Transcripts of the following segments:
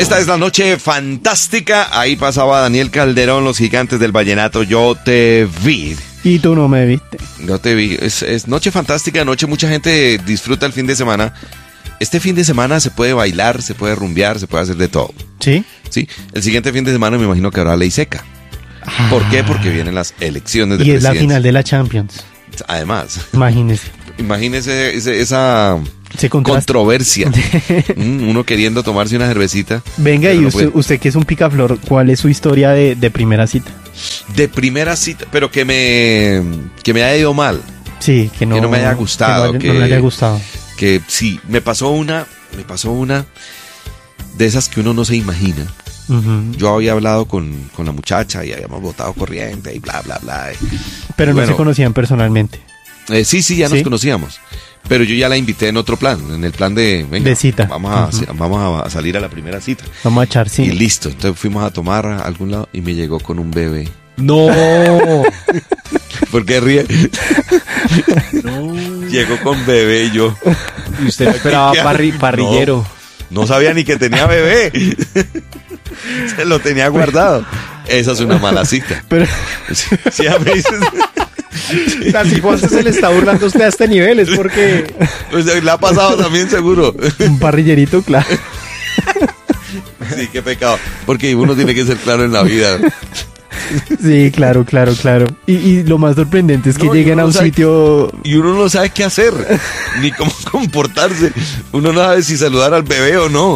Esta es la noche fantástica. Ahí pasaba Daniel Calderón, los gigantes del vallenato. Yo te vi. Y tú no me viste. Yo te vi. Es noche fantástica, noche mucha gente disfruta el fin de semana. Este fin de semana se puede bailar, se puede rumbear, se puede hacer de todo. ¿Sí? Sí. El siguiente fin de semana me imagino que habrá ley seca. ¿Por qué? Porque vienen las elecciones de Y es presidencia. la final de la Champions. Además, Imagínese. esa contraste. controversia. Uno queriendo tomarse una cervecita. Venga, y no usted que es un picaflor, ¿cuál es su historia de primera cita? De primera cita, pero que me haya ido mal. Sí, que no me haya gustado. Que no me haya gustado. Que sí, me pasó una de esas que uno no se imagina. Uh-huh. Yo había hablado con la muchacha y habíamos botado corriente y bla, bla, bla. Pero no se conocían personalmente. Sí, ya nos conocíamos. Pero yo ya la invité en otro plan, en el plan de cita. Vamos a salir a la primera cita. Vamos a echar cine. Y listo, entonces fuimos a tomar a algún lado y me llegó con un bebé. ¡No! ¿Por qué ríe? No. Llegó con bebé y yo. Y usted esperaba parrillero. No sabía ni que tenía bebé. Se lo tenía guardado. Esa es una mala cita. Pero sí, a mí O sea, si Juanse se le está burlando a usted a este nivel, es porque... Pues le ha pasado también, seguro. un parrillerito, claro. Sí, qué pecado. Porque uno tiene que ser claro en la vida. Sí, claro. Y lo más sorprendente es que lleguen a un sitio... Y uno no sabe qué hacer, ni cómo comportarse. Uno no sabe si saludar al bebé o no.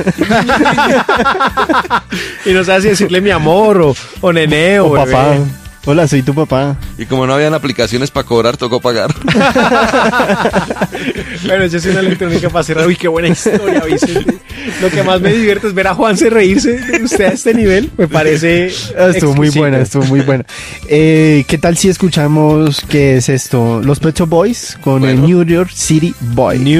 Y no sabe si decirle mi amor o nené o papá. bebé. Hola, soy tu papá. Y como no habían aplicaciones para cobrar, tocó pagar. Bueno, yo soy una electrónica para cerrar. Uy, qué buena historia, Vicente. Lo que más me divierte es ver a Juanse reírse de usted a este nivel. Me parece Estuvo muy buena. ¿Qué tal si escuchamos qué es esto? Los Pet Shop Boys con el New York City Boy.